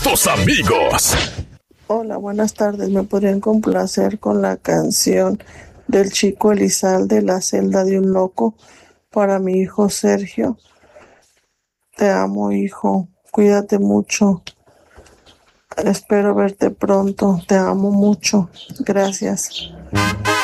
tus amigos. Hola, buenas tardes. ¿Me podrían complacer con la canción del Chico Elizalde, La celda de un loco, para mi hijo Sergio? Te amo, hijo. Cuídate mucho. Espero verte pronto. Te amo mucho. Gracias.